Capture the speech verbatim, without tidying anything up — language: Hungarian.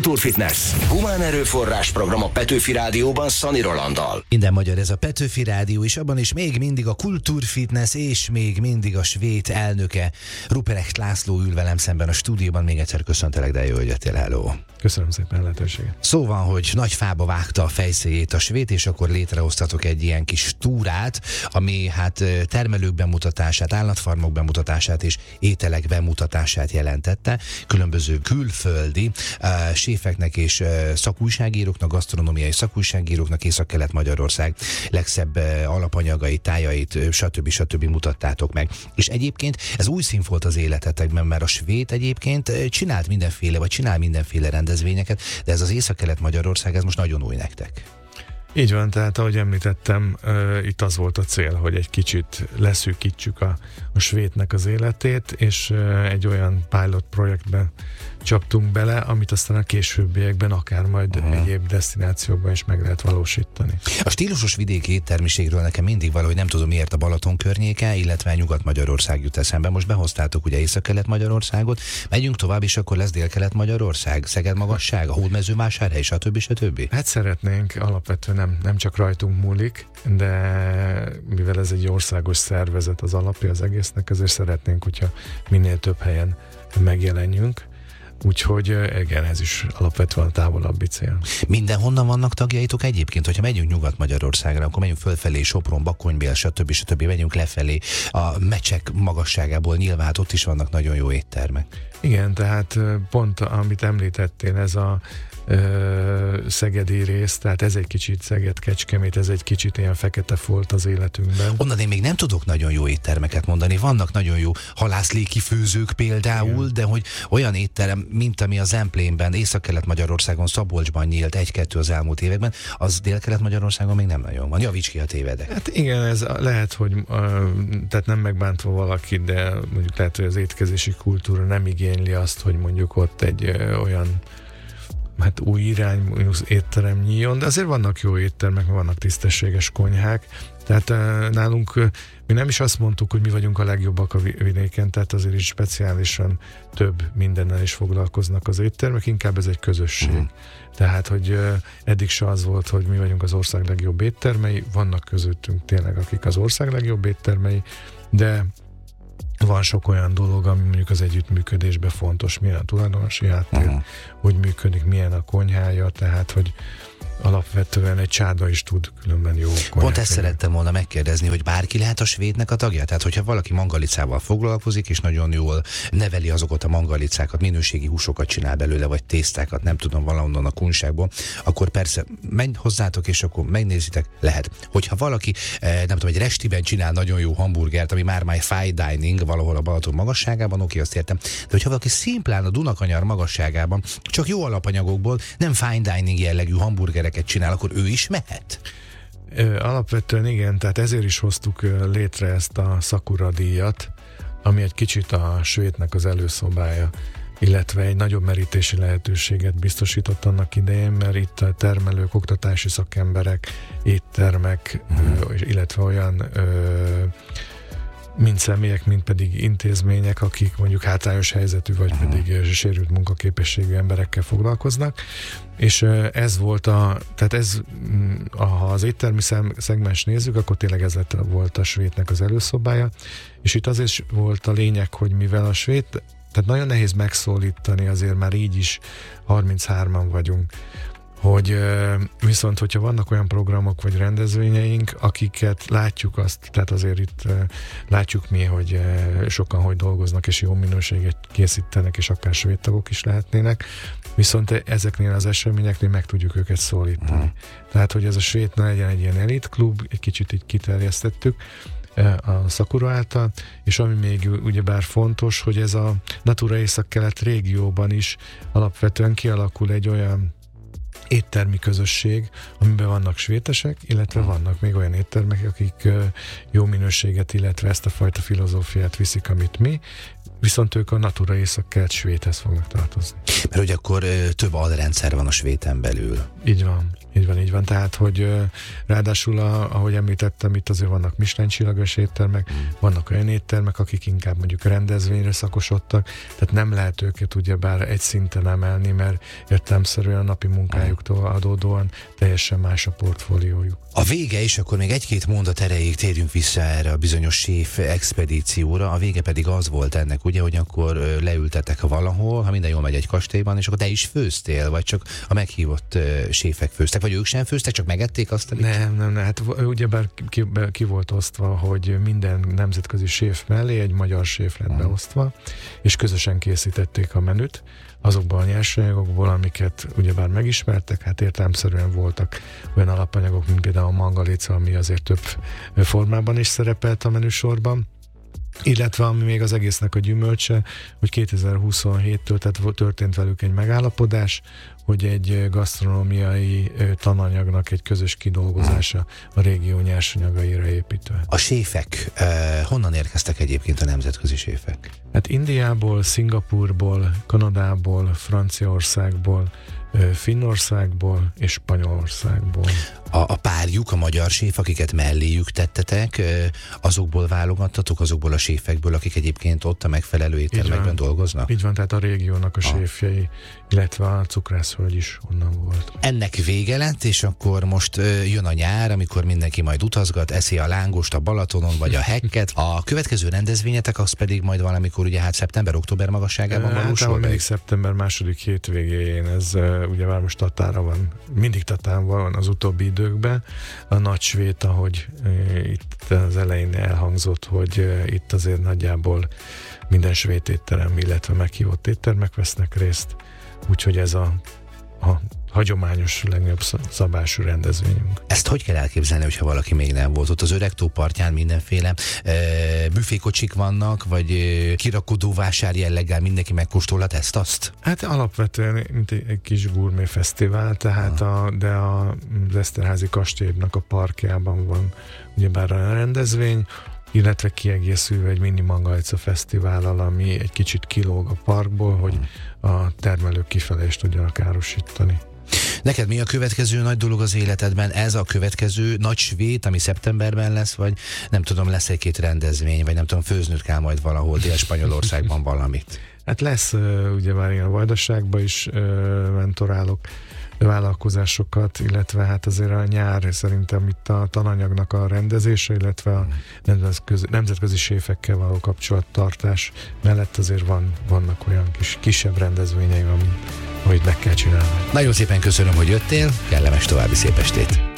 Kultúrfitness. Humán erőforrás program a Petőfi Rádióban Szani Rolanddal. Minden magyar, ez a Petőfi Rádió, és abban is még mindig a Kultúrfitness, és még mindig a svéd elnöke Ruprecht László ül velem szemben a stúdióban. Még egyszer köszöntelek, de jó, hogy jöttél, hello. Köszönöm szépen a lehetőséget. Szó van, hogy nagy fába vágta a fejszéjét a svéd, és akkor létrehoztatok egy ilyen kis túrát, ami hát termelők bemutatását, állatfarmok bemutatását és ételek bemutatását jelentette. Különböző külföldi uh, séfeknek és uh, szakújságíróknak, gasztronómiai szakújságíróknak, Észak-Kelet-Magyarország legszebb uh, alapanyagait, tájait, uh, stb. stb. Mutattátok meg. És egyébként ez új szín volt az életetekben, mert a svéd egyébként uh, csinált mindenféle, vagy csinál mindenféle rendezvényeket, de ez az Észak-Kelet-Magyarország, ez most nagyon új nektek. Így van, tehát ahogy említettem, uh, itt az volt a cél, hogy egy kicsit leszűkítsük a, a svédnek az életét, és uh, egy olyan pilot projektben csaptunk bele, amit aztán a későbbiekben akár majd uh-huh. egyéb desztinációkban is meg lehet valósítani. A stílusos vidéki éttermiségről nekem mindig valahogy nem tudom miért a Balaton környéke, illetve Nyugat-Magyarország jut eszembe. Most behoztátok ugye Észak-Kelet-Magyarországot, megyünk tovább, és akkor lesz Dél-Kelet-Magyarország, Szeged magasság, a Hódmezővásárhely, stb. stb. Hát szeretnénk, alapvetően nem, nem csak rajtunk múlik, de mivel ez egy országos szervezet az alapja az egésznek, ezért szeretnénk, hogyha minél több helyen megjelenjünk. Úgyhogy igen, ez is alapvetően a távolabbi cél. Mindenhonnan vannak tagjaitok egyébként? Hogyha megyünk Nyugat-Magyarországra, akkor megyünk fölfelé, Sopron, Bakonybél, stb. stb. Megyünk lefelé a Mecsek magasságából, nyilván hát ott is vannak nagyon jó éttermek. Igen, tehát pont amit említettél, ez a ö, szegedi rész, tehát ez egy kicsit Szeged-Kecskemét, ez egy kicsit ilyen fekete folt az életünkben. Onnan én még nem tudok nagyon jó éttermeket mondani, vannak nagyon jó halászléki főzők például, igen. De hogy olyan étterem, mint ami a Zemplénben, Észak-Kelet-Magyarországon, Szabolcsban nyílt egy-kettő az elmúlt években, az Dél-Kelet-Magyarországon még nem nagyon van. Javíts ki, ha tévedek. Hát igen, ez lehet, hogy uh, tehát nem megbántva valakit, de mondjuk lehet, hogy az étkezési kultúra nem igényli azt, hogy mondjuk ott egy uh, olyan hát új irányú étterem nyíljon, de azért vannak jó éttermek, vannak tisztességes konyhák, tehát uh, nálunk uh, mi nem is azt mondtuk, hogy mi vagyunk a legjobbak a vidéken, tehát azért is speciálisan több mindennel is foglalkoznak az éttermek, inkább ez egy közösség. Mm. Tehát, hogy uh, eddig se az volt, hogy mi vagyunk az ország legjobb éttermei, vannak közöttünk tényleg, akik az ország legjobb éttermei, de van sok olyan dolog, ami mondjuk az együttműködésben fontos, milyen a tulajdonosi háttér, uh-huh. hogy működik, milyen a konyhája, tehát, hogy alapvetően egy csárda is tud különben jó konyhát. Pont ezt szerettem volna megkérdezni, hogy bárki lehet a svédnek a tagja? Tehát, hogyha valaki mangalicával foglalkozik, és nagyon jól neveli azokat a mangalicákat, minőségi húsokat csinál belőle, vagy tésztákat, nem tudom, valahonnan a kunságból, akkor persze menj hozzátok, és akkor megnézitek, lehet. Hogyha valaki, nem tudom, egy restiben csinál nagyon jó hamburgert, ami már már fine dining, valahol a Balaton magasságában, oké, azt értem. De hogyha valaki szimplán a Dunakanyar magasságában, csak jó alapanyagokból, nem fine dining jellegű hamburgerek csinál, akkor ő is mehet? Alapvetően igen, tehát ezért is hoztuk létre ezt a Sakura díjat, ami egy kicsit a svédnek az előszobája, illetve egy nagyobb merítési lehetőséget biztosított annak idején, mert itt a termelők, oktatási szakemberek, éttermek, hmm. illetve olyan ö, mind személyek, mind pedig intézmények, akik mondjuk hátrányos helyzetű, vagy uh-huh. pedig sérült munkaképességű emberekkel foglalkoznak, és ez volt a, tehát ez, ha az éttermi szegmens nézzük, akkor tényleg ez lett, volt a svédnek az előszobája, és itt azért volt a lényeg, hogy mivel a svéd, tehát nagyon nehéz megszólítani, azért már így is harminchárman vagyunk, hogy viszont, hogyha vannak olyan programok vagy rendezvényeink, akiket látjuk azt, tehát azért itt látjuk mi, hogy sokan hogy dolgoznak, és jó minőséget készítenek, és akár svéd tagok is lehetnének, viszont ezeknél az eseményeknél meg tudjuk őket szólítani. Mm. Tehát, hogy ez a svéd ne legyen egy ilyen elitklub, egy kicsit így kiterjesztettük a Sakura által, és ami még ugyebár fontos, hogy ez a Natura Észak-Kelet régióban is alapvetően kialakul egy olyan éttermi közösség, amiben vannak svédesek, illetve vannak még olyan éttermek, akik jó minőséget, illetve ezt a fajta filozófiát viszik, amit mi. viszont ők a Natura Észak-Kelet svéthez fognak tartozni. Mert hogy akkor több alrendszer van a svéten belül. Így van, így van, így van. Tehát, hogy ráadásul, a, ahogy említettem, itt azért vannak Michelin-csillagos éttermek, mm. vannak olyan éttermek, akik inkább mondjuk rendezvényre szakosodtak, tehát nem lehet őket ugyebár egy szinten emelni, mert értelemszerűen a napi munkájuktól adódóan teljesen más a portfóliójuk. A vége, és akkor még egy-két mondat erejéig térjünk vissza erre a bizonyos séf expedícióra, a vége pedig az volt ennek, ugye, hogy akkor leültetek valahol, ha minden jól megy egy kastélyban, és akkor te is főztél, vagy csak a meghívott séfek főztek, vagy ők sem főztek, csak megették azt, amit... Nem, nem, nem, hát ugyebár ki, ki volt osztva, hogy minden nemzetközi séf mellé egy magyar séf lett beosztva, és közösen készítették a menüt, azokból a nyersanyagokból, amiket ugyebár megismertek, hát értelemszerűen voltak olyan alapanyagok, mint például a mangalica, ami azért több formában is szerepelt a menüsorban, illetve ami még az egésznek a gyümölcse, hogy kétezer-huszonhéttől tehát történt velük egy megállapodás, hogy egy gasztronómiai tananyagnak egy közös kidolgozása a régió nyersanyagaira építve. A séfek eh, honnan érkeztek egyébként a nemzetközi séfek? Hát Indiából, Szingapúrból, Kanadából, Franciaországból, Finnországból és Spanyolországból. A, a párjuk, a magyar séf, akiket melléjük tettetek, azokból válogattatok, azokból a séfekből, akik egyébként ott a megfelelő éttermekben dolgoznak? Így van, tehát a régiónak a ah. séfjei, illetve a cukrászhölgy is onnan volt. Ennek vége lett, és akkor most jön a nyár, amikor mindenki majd utazgat, eszi a lángost a Balatonon, vagy a hekket. A következő rendezvényetek az pedig majd valamikor ugye hát szeptember-október magasságában valósul? Hát mindig szeptember második hétvégén, ez ugye már most Tatára van, mindig Tatán van az utóbbi időkben. A nagy svéd, ahogy e, itt az elején elhangzott, hogy e, itt azért nagyjából minden svéd étterem, illetve meghívott éttermek vesznek részt, úgyhogy ez a, a hagyományos, legnagyobb szabású rendezvényünk. Ezt hogy kell elképzelni, hogyha valaki még nem volt ott? Az Öregtó partján mindenféle e, büfékocsik vannak, vagy e, kirakodóvásár jelleggel mindenki megkóstolhat ezt-azt? Hát alapvetően mint egy, egy kis gurmé fesztivál, tehát a, de a, az Eszterházi kastélynak a parkjában van ugyebár a rendezvény, illetve kiegészülve egy mini mangalica fesztivállal, ami egy kicsit kilóg a parkból, hogy a termelők kifelé is tudjanak árusítani. Neked mi a következő nagy dolog az életedben? Ez a következő nagy svéd, ami szeptemberben lesz, vagy nem tudom, lesz egy-két rendezvény, vagy nem tudom, főznöd kell majd valahol Dél-Spanyolországban valamit? Hát lesz, ugye már én a Vajdaságban is mentorálok vállalkozásokat, illetve hát azért a nyár szerintem itt a tananyagnak a rendezése, illetve a nemzetközi, nemzetközi séfekkel való kapcsolattartás mellett azért van, vannak olyan kis, kisebb rendezvényeim, amit, amit meg kell csinálni. Nagyon szépen köszönöm, hogy jöttél, kellemes további szép estét!